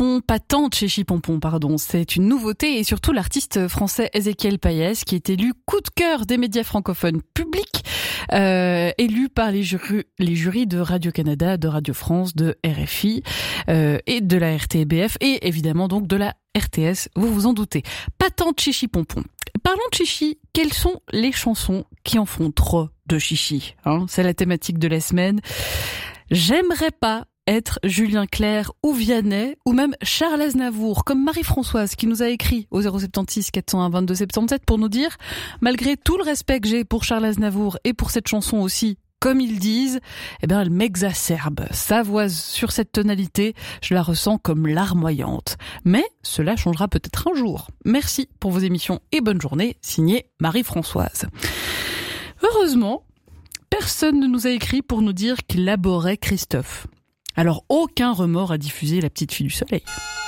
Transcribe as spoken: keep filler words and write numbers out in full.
Pompon, pas tant Chéchi Pompon, pardon. C'est une nouveauté et surtout l'artiste français Ezequiel Payès qui est élu coup de cœur des médias francophones publics, euh, élu par les, jurys, les jurys de Radio-Canada, de Radio-France, de R F I euh, et de la R T B F et évidemment donc de la R T S, vous vous en doutez. Pas tant de Chéchi Pompon. Parlons de chichi, quelles sont les chansons qui en font trop de chichi, hein? C'est la thématique de la semaine. J'aimerais pas être Julien Clerc ou Vianney ou même Charles Aznavour, comme Marie-Françoise qui nous a écrit au zéro soixante-six quatre cent un vingt-deux soixante-dix-sept pour nous dire, malgré tout le respect que j'ai pour Charles Aznavour et pour cette chanson aussi, comme ils disent, eh ben, elle m'exacerbe. Sa voix sur cette tonalité, je la ressens comme larmoyante. Mais cela changera peut-être un jour. Merci pour vos émissions et bonne journée, signé Marie-Françoise. Heureusement, personne ne nous a écrit pour nous dire qu'il abhorrait Christophe. Alors aucun remords à diffuser La Petite Fille du Soleil.